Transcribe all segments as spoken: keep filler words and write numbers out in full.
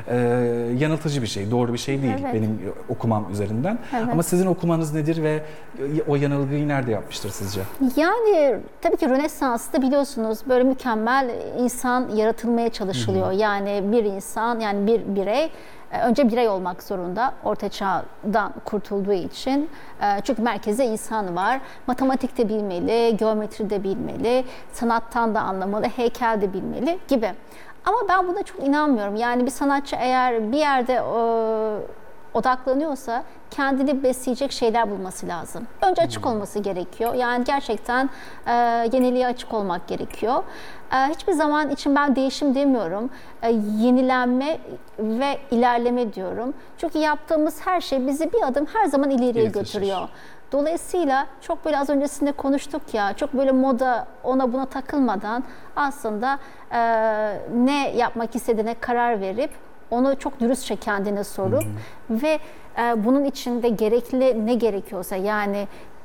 e, yanıltıcı bir şey, doğru bir şey değil Evet. benim okumam üzerinden. Evet. Ama sizin okumanız nedir ve o yanılgıyı nerede yapmıştır sizce? Yani tabii ki Rönesans'ta biliyorsunuz böyle mükemmel insan yaratılmaya çalışılıyor. Hı hı. Yani bir insan, yani bir birey önce birey olmak zorunda, Orta Çağ'dan kurtulduğu için. Çünkü merkezde insan var. Matematik de bilmeli, geometri de bilmeli, sanattan da anlamalı, heykel de bilmeli gibi. Ama ben buna çok inanmıyorum. Yani bir sanatçı eğer bir yerde e, odaklanıyorsa kendini besleyecek şeyler bulması lazım. Önce açık olması gerekiyor. Yani gerçekten e, yeniliğe açık olmak gerekiyor. E, hiçbir zaman için ben değişim demiyorum. E, yenilenme ve ilerleme diyorum. Çünkü yaptığımız her şey bizi bir adım her zaman ileriye Evet, götürüyor. Dolayısıyla çok böyle az öncesinde konuştuk ya, çok böyle moda ona buna takılmadan aslında e, ne yapmak istediğine karar verip onu çok dürüstçe kendine sorup hı hı. ve e, bunun içinde gerekli ne gerekiyorsa, yani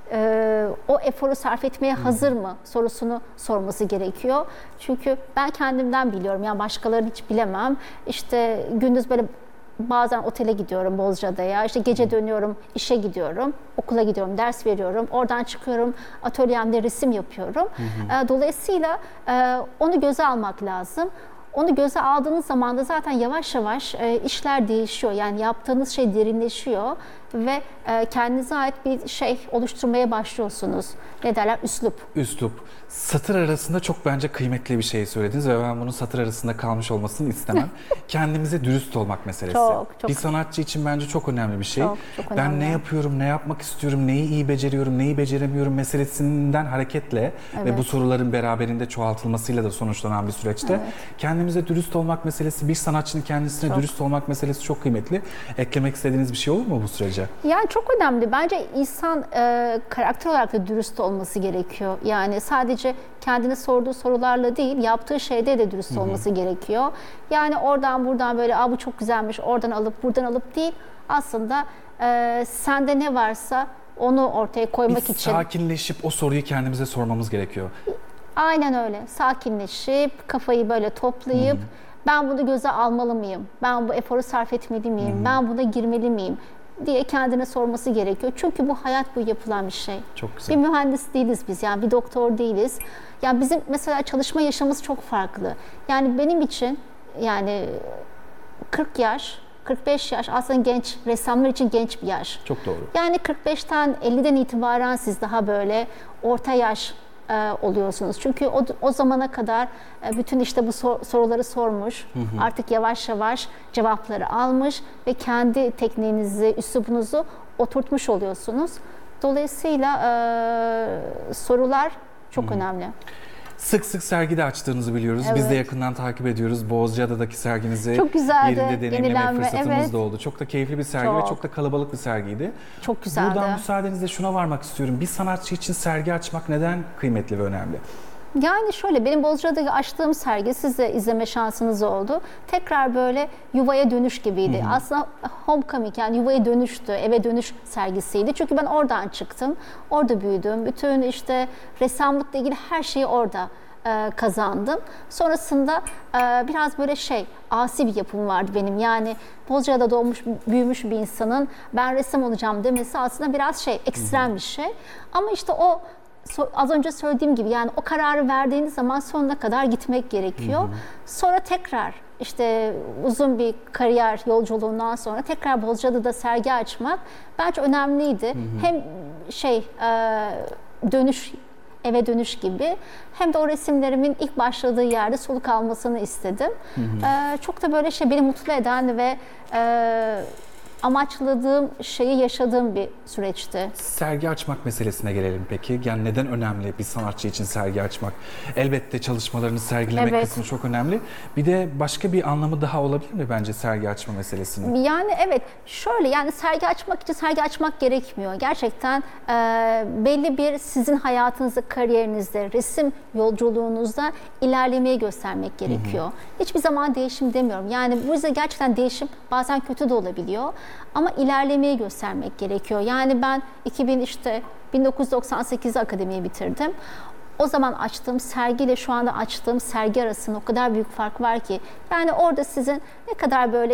e, o eforu sarf etmeye hı hı. hazır mı sorusunu sorması gerekiyor. Çünkü ben kendimden biliyorum, yani başkalarını hiç bilemem. İşte gündüz böyle bazen otele gidiyorum Bozcaada'ya, işte gece dönüyorum, işe gidiyorum, okula gidiyorum, ders veriyorum, oradan çıkıyorum, atölyemde resim yapıyorum. Hı hı. Dolayısıyla onu göze almak lazım. Onu göze aldığınız zaman da zaten yavaş yavaş işler değişiyor. Yani yaptığınız şey derinleşiyor ve kendinize ait bir şey oluşturmaya başlıyorsunuz. Ne derler? Üslup. Üslup. Satır arasında çok bence kıymetli bir şey söylediniz ve ben bunun satır arasında kalmış olmasını istemem. Kendimize dürüst olmak meselesi. Çok, çok. Bir sanatçı için bence çok önemli bir şey. Çok, çok önemli. Ben ne yapıyorum, ne yapmak istiyorum, neyi iyi beceriyorum, neyi beceremiyorum meselesinden hareketle evet. ve bu soruların beraberinde çoğaltılmasıyla da sonuçlanan bir süreçte evet. kendimize dürüst olmak meselesi, bir sanatçının kendisine çok. dürüst olmak meselesi çok kıymetli. Eklemek istediğiniz bir şey olur mu bu sürece? Yani çok önemli. Bence insan e, karakter olarak da dürüst olması gerekiyor. Yani sadece kendine sorduğu sorularla değil, yaptığı şeyde de dürüst Hı-hı. olması gerekiyor. Yani oradan buradan böyle, "Aa, bu çok güzelmiş, oradan alıp buradan alıp" değil. Aslında e, sende ne varsa onu ortaya koymak Biz için. sakinleşip o soruyu kendimize sormamız gerekiyor. Aynen öyle. Sakinleşip, kafayı böyle toplayıp, Hı-hı. ben bunu göze almalı mıyım? Ben bu eforu sarf etmeli miyim? Hı-hı. Ben buna girmeli miyim? Diye kendine sorması gerekiyor. Çünkü bu hayat bu yapılan bir şey. Çok güzel. Bir mühendis değiliz biz, yani bir doktor değiliz. Yani bizim mesela çalışma yaşamımız çok farklı. Yani benim için yani kırk yaş, kırk beş yaş aslında genç, ressamlar için genç bir yaş. Çok doğru. Yani kırk beşten elliden itibaren siz daha böyle orta yaş e, oluyorsunuz. Çünkü o, o zamana kadar e, bütün işte bu sor, soruları sormuş, hı hı. artık yavaş yavaş cevapları almış ve kendi tekniğinizi, üslubunuzu oturtmuş oluyorsunuz. Dolayısıyla e, sorular çok hı hı. önemli. Sık sık sergide açtığınızı biliyoruz. Evet. Biz de yakından takip ediyoruz. Bozcaada'daki serginizi çok güzeldi. yerinde deneyimleme Yenilenme, fırsatımız evet. da oldu. Çok da keyifli bir sergi çok. ve çok da kalabalık bir sergiydi. Çok güzeldi. Buradan müsaadenizle şuna varmak istiyorum. Bir sanatçı için sergi açmak neden kıymetli ve önemli? Yani şöyle, benim Bozcaada'da açtığım sergi, siz de izleme şansınız oldu. Tekrar böyle yuvaya dönüş gibiydi. Hı hı. Aslında homecoming, yani yuvaya dönüştü, eve dönüş sergisiydi. Çünkü ben oradan çıktım, orada büyüdüm. Bütün işte ressamlıkla ilgili her şeyi orada e, kazandım. Sonrasında e, biraz böyle şey, asi bir yapım vardı benim. Yani Bozcaada'da doğmuş, büyümüş bir insanın ben ressam olacağım demesi aslında biraz şey, ekstrem bir şey. Ama işte o az önce söylediğim gibi, yani o kararı verdiğiniz zaman sonuna kadar gitmek gerekiyor. Hı hı. Sonra tekrar işte uzun bir kariyer yolculuğundan sonra tekrar Bozcaada'da sergi açmak bence önemliydi. Hı hı. Hem şey dönüş, eve dönüş gibi, hem de o resimlerimin ilk başladığı yerde soluk almasını istedim. Hı hı. Çok da böyle şey, beni mutlu eden ve amaçladığım şeyi yaşadığım bir süreçti. Sergi açmak meselesine gelelim peki. Yani neden önemli bir sanatçı için sergi açmak? Elbette çalışmalarını sergilemek evet. kısmı çok önemli. Bir de başka bir anlamı daha olabilir mi bence sergi açma meselesinin? Yani evet, şöyle, yani sergi açmak için sergi açmak gerekmiyor. Gerçekten e, belli bir sizin hayatınızda, kariyerinizde, resim yolculuğunuzda ilerlemeyi göstermek gerekiyor. Hı hı. Hiçbir zaman değişim demiyorum. Yani bu yüzden gerçekten değişim bazen kötü de olabiliyor. Ama ilerlemeyi göstermek gerekiyor. Yani ben iki bin işte bin dokuz yüz doksan sekizde akademiyi bitirdim. O zaman açtığım sergiyle şu anda açtığım sergi arasında o kadar büyük fark var ki. Yani orada sizin ne kadar böyle